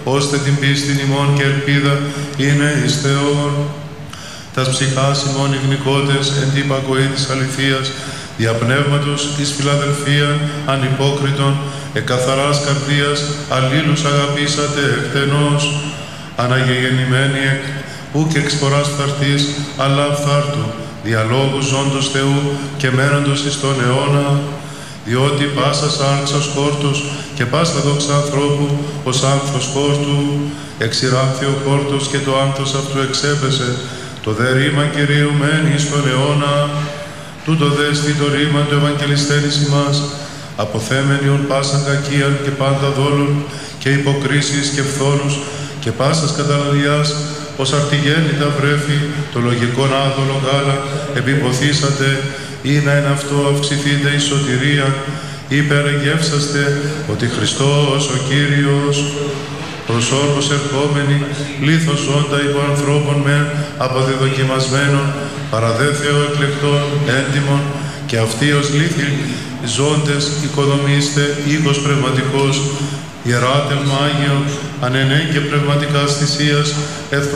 ώστε την πίστη ημών και ελπίδα είναι εις Θεόν. Τας ψυχάς ημών ηγνικότες εν τ' υπακοή της αληθείας, δια πνεύματος εις φιλαδελφία ανυπόκριτον, εκαθαράς καρδίας αλλήλους αγαπήσατε εκτενώς, αναγεγεννημένοι ουκ εξ φοράς φθαρτής, αλλά φθάρτου, διαλόγου ζώντος Θεού και μένοντος εις τον αιώνα, διότι πάσα σάρξ ως χόρτος και πάσα δόξα ανθρώπου ως άνθος χόρτου, εξηράνθη ο χόρτος και το άνθος αυτού εξέπεσε, το δε ρήμα Κυρίου μένει εις τον αιώνα, τούτο δε εστί το ρήμα του Ευαγγελιστέρης ημάς, αποθέμενιον πάσαν κακίαν και πάντα δόλων και υποκρίσεις και φθόνους και πάσας καταλαλιάς, ως αρτιγέννητα βρέφη, το λογικόν άδολο γάλα, επιποθήσατε, ή να εν αυτό αυξηθείτε η σωτηρία, υπερεγεύσαστε ότι Χριστός ο Κύριος, προσώπως ερχόμενοι, λίθος ζώντα υπό ανθρώπων με αποδεδοκιμασμένων, παραδέ Θεό εκλεκτών, έντιμων, και αυτοί ως λίθοι ζώντες οικοδομήστε οίκος πνευματικός, ιεράτευμα Άγιο, ανενέ και πνευματικάς θυσίας,